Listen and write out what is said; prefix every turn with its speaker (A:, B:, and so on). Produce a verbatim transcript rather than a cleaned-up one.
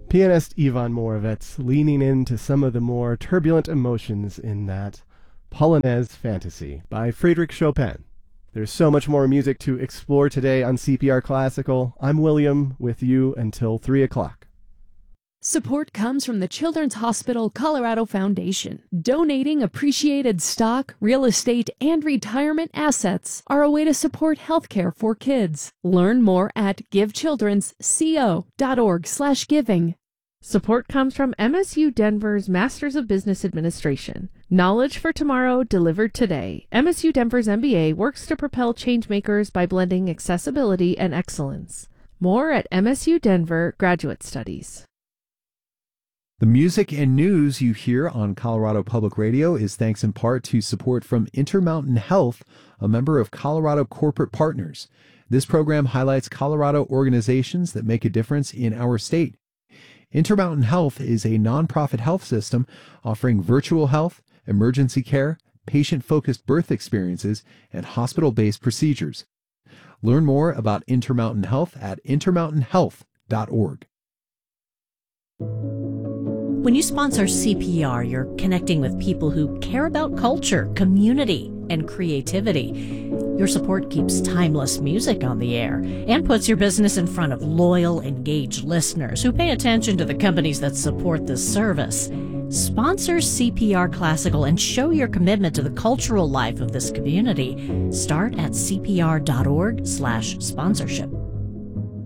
A: Pianist Ivan Moravec leaning into some of the more turbulent emotions in that Polonaise Fantasy by Frédéric Chopin. There's so much more music to explore today on C P R Classical. I'm William, with you until three o'clock.
B: Support comes from the Children's Hospital Colorado Foundation. Donating appreciated stock, real estate, and retirement assets are a way to support healthcare for kids. Learn more at givechildrensco.org slash giving.
C: Support comes from M S U Denver's Masters of Business Administration. Knowledge for tomorrow, delivered today. M S U Denver's M B A works to propel changemakers by blending accessibility and excellence. More at M S U Denver Graduate Studies.
D: The music and news you hear on Colorado Public Radio is thanks in part to support from Intermountain Health, a member of Colorado Corporate Partners. This program highlights Colorado organizations that make a difference in our state. Intermountain Health is a nonprofit health system offering virtual health, emergency care, patient-focused birth experiences, and hospital-based procedures. Learn more about Intermountain Health at intermountain health dot org.
E: When you sponsor C P R, you're connecting with people who care about culture, community, and creativity. Your support keeps timeless music on the air and puts your business in front of loyal, engaged listeners who pay attention to the companies that support this service. Sponsor C P R Classical and show your commitment to the cultural life of this community. Start at c p r dot org slash sponsorship.